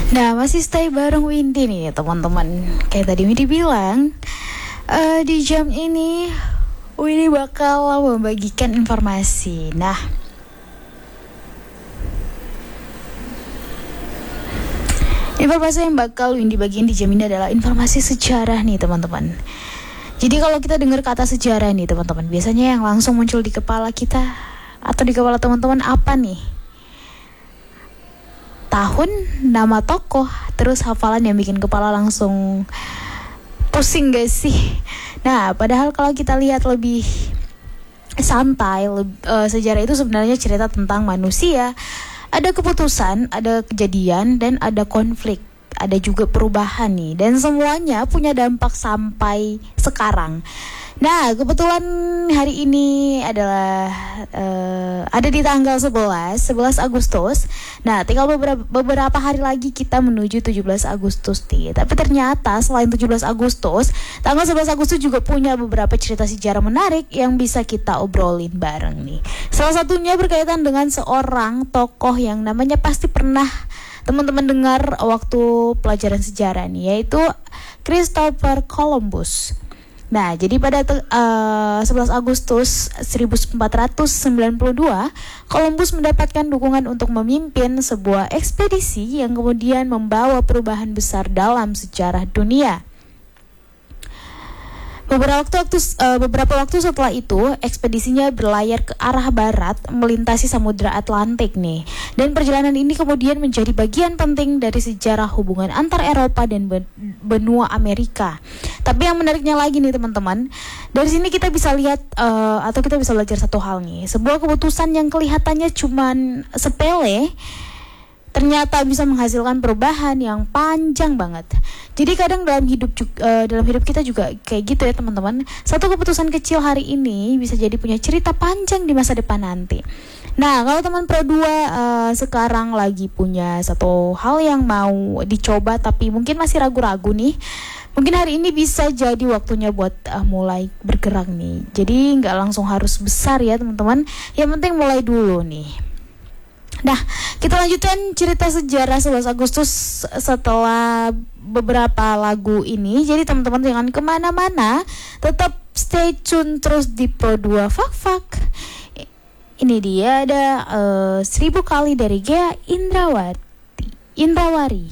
Nah, masih stay bareng Windy nih teman-teman. Kayak tadi Windy bilang, di jam ini Windy bakal membagikan informasi. Nah, informasi yang bakal Windy bagiin di jam ini adalah informasi sejarah nih teman-teman. Jadi kalau kita dengar kata sejarah nih teman-teman, biasanya yang langsung muncul di kepala kita atau di kepala teman-teman apa nih? Tahun, nama tokoh, terus hafalan yang bikin kepala langsung pusing gak sih? Nah, padahal kalau kita lihat lebih santai, sejarah itu sebenarnya cerita tentang manusia. Ada keputusan, ada kejadian, dan ada konflik. Ada juga perubahan nih, dan semuanya punya dampak sampai sekarang. Nah, kebetulan hari ini adalah ada di tanggal 11 Agustus. Nah, tinggal beberapa hari lagi kita menuju 17 Agustus nih. Tapi ternyata selain 17 Agustus, tanggal 11 Agustus juga punya beberapa cerita sejarah menarik yang bisa kita obrolin bareng nih. Salah satunya berkaitan dengan seorang tokoh yang namanya pasti pernah teman-teman dengar waktu pelajaran sejarah nih, yaitu Christopher Columbus. Nah, jadi pada 11 Agustus 1492, Columbus mendapatkan dukungan untuk memimpin sebuah ekspedisi yang kemudian membawa perubahan besar dalam sejarah dunia. Beberapa waktu setelah itu, ekspedisinya berlayar ke arah barat, melintasi Samudra Atlantik nih. Dan perjalanan ini kemudian menjadi bagian penting dari sejarah hubungan antar Eropa dan benua Amerika. Tapi yang menariknya lagi nih teman-teman, dari sini kita bisa lihat atau kita bisa belajar satu hal nih. Sebuah keputusan yang kelihatannya cuman sepele, ternyata bisa menghasilkan perubahan yang panjang banget. Jadi kadang dalam hidup kita juga kayak gitu ya teman-teman. Satu keputusan kecil hari ini bisa jadi punya cerita panjang di masa depan nanti. Nah, kalau teman Pro 2 sekarang lagi punya satu hal yang mau dicoba tapi mungkin masih ragu-ragu nih, mungkin hari ini bisa jadi waktunya buat mulai bergerak nih. Jadi nggak langsung harus besar ya teman-teman. Yang penting mulai dulu nih. Nah, kita lanjutkan cerita sejarah 11 Agustus setelah beberapa lagu ini. Jadi teman-teman jangan kemana-mana, tetap stay tune terus di Pro 2 Fak. Ini dia ada 1000 kali dari Gea Indrawari.